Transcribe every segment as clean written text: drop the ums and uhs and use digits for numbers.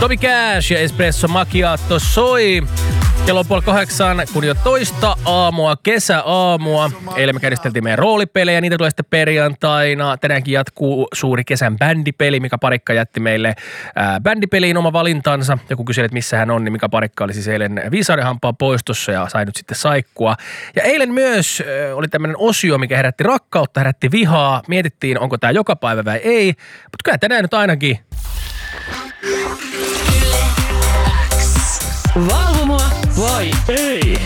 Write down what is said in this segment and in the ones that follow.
Toby Cash ja Espresso Macchiato soi. Kello on 7:30, kun jo toista aamua, kesäaamua. Eilen me käynnisteltiin meidän roolipelejä, niitä tulee sitten perjantaina. Tänäänkin jatkuu suuri kesän bändipeli. Mika Parikka jätti meille bändipeliin oma valintansa. Ja kun kyselit, missä hän on, niin Mika Parikka oli siis eilen viisaudenhampaan poistossa ja sai nyt sitten saikkua. Ja eilen myös oli tämmöinen osio, mikä herätti rakkautta, herätti vihaa. Mietittiin, onko tämä joka päivä vai ei. Mutta kyllä tänään nyt ainakin. Valvomoa vai ei?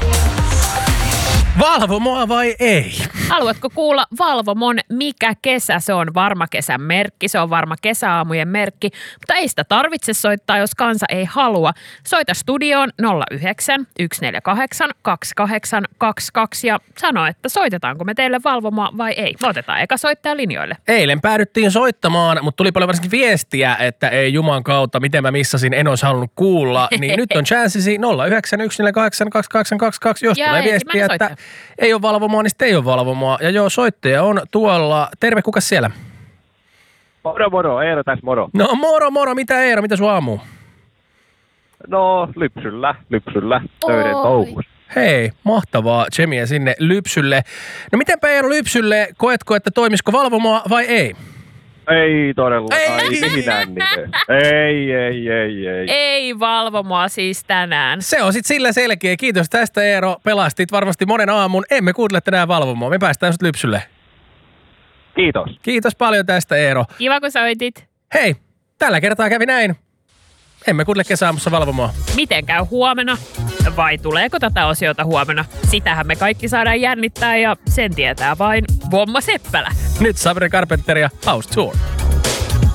Valvomoa vai ei? Haluatko kuulla Valvomon Mikä kesä? Se on varma kesän merkki, se on varma kesäaamujen merkki, mutta ei sitä tarvitse soittaa, jos kansa ei halua. Soita studioon 09 148 2822 ja sano, että soitetaanko me teille Valvomoa vai ei. Me otetaan eka soittaja linjoille. Eilen päädyttiin soittamaan, mutta tuli paljon varsinkin viestiä, että ei juman kautta, miten mä missasin, en olisi halunnut kuulla. Niin nyt on chanssisi 09 148 2822, jos tulee viestiä, että ei ole Valvomoa, niin sitten ei ole Valvomoa. Ja joo, soittaja on tuolla. Terve, kukas siellä? Moro, Eero tässä, moro. No moro, mitä Eero, mitä sun aamu? No, lypsyllä, töiden touhus. Hei, mahtavaa tsemiä sinne Lypsylle. No mitenpä Eero Lypsylle, koetko, että toimisiko Valvomoa vai ei? Ei todellakaan, ei mitään Ei. Ei Valvomoa siis tänään. Se on sit sillä selkeä. Kiitos tästä Eero, pelastit varmasti monen aamun. Emme kuuntele tänään Valvomoa, me päästään sut Lypsylle. Kiitos. Kiitos paljon tästä Eero. Kiva kun soitit. Hei, tällä kertaa kävi näin. Emme kuuntele kesäaamussa Valvomoa. Miten käy huomenna? Vai tuleeko tätä osiota huomenna? Sitähän me kaikki saadaan jännittää ja sen tietää vain Vomma Seppälä. Nyt Sabrina Carpenter ja House Tour.